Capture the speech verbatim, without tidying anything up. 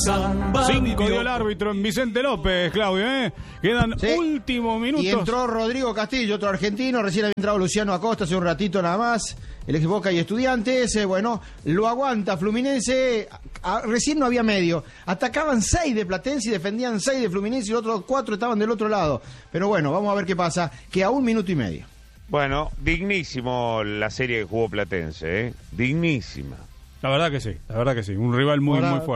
Cinco dio el árbitro en Vicente López, Claudio, ¿eh? Quedan sí. últimos minutos. Y entró Rodrigo Castillo, otro argentino. Recién había entrado Luciano Acosta hace un ratito nada más. El ex Boca y Estudiantes. Eh, bueno, lo aguanta Fluminense. A, recién no había medio. Atacaban seis de Platense y defendían seis de Fluminense y los otros cuatro estaban del otro lado. Pero bueno, vamos a ver qué pasa. Que a un minuto y medio. Bueno, dignísimo la serie que jugó Platense, ¿eh? Dignísima. La verdad que sí, la verdad que sí. Un rival muy, Ahora, muy fuerte.